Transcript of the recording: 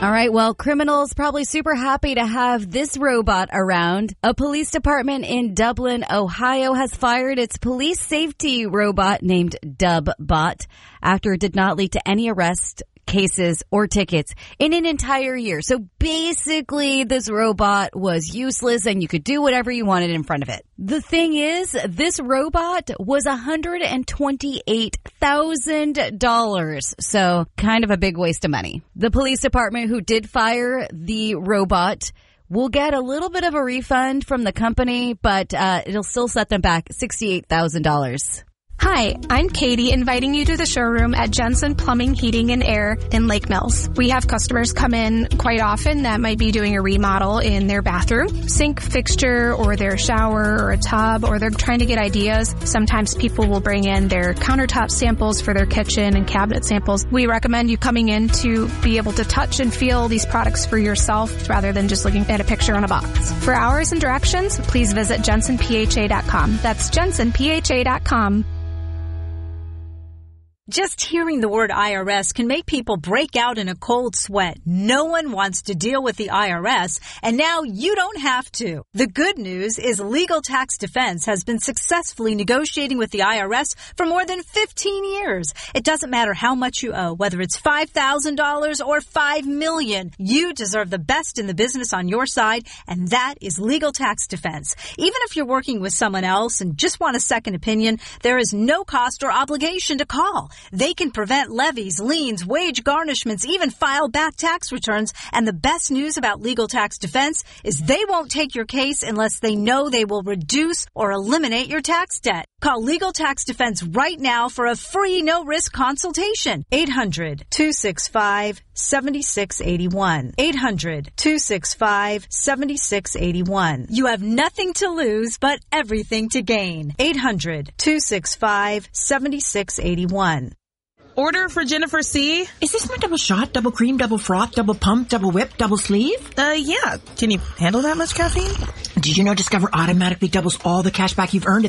All right, well, criminals probably super happy to have this robot around. A police department in Dublin, Ohio has fired its police safety robot named DubBot after it did not lead to any arrest cases or tickets in an entire year. So basically, this robot was useless and you could do whatever you wanted in front of it. The thing is, this robot was $128,000. So kind of a big waste of money. The police department who did fire the robot will get a little bit of a refund from the company, but it'll still set them back $68,000. Hi, I'm Katie, inviting you to the showroom at Jensen Plumbing, Heating, and Air in Lake Mills. We have customers come in quite often that might be doing a remodel in their bathroom, sink fixture, or their shower, or a tub, or they're trying to get ideas. Sometimes people will bring in their countertop samples for their kitchen and cabinet samples. We recommend you coming in to be able to touch and feel these products for yourself rather than just looking at a picture on a box. For hours and directions, please visit jensenpha.com. That's jensenpha.com. Just hearing the word IRS can make people break out in a cold sweat. No one wants to deal with the IRS, and now you don't have to. The good news is Legal Tax Defense has been successfully negotiating with the IRS for more than 15 years. It doesn't matter how much you owe, whether it's $5,000 or $5 million. You deserve the best in the business on your side, and that is Legal Tax Defense. Even if you're working with someone else and just want a second opinion, there is no cost or obligation to call. They can prevent levies, liens, wage garnishments, even file back tax returns. And the best news about Legal Tax Defense is they won't take your case unless they know they will reduce or eliminate your tax debt. Call Legal Tax Defense right now for a free no-risk consultation. 800-265-7681. 800-265-7681. You have nothing to lose but everything to gain. 800-265-7681. Order for Jennifer C. Is this my double shot, double cream, double froth, double pump, double whip, double sleeve? Yeah. Can you handle that much caffeine? Did you know Discover automatically doubles all the cash back you've earned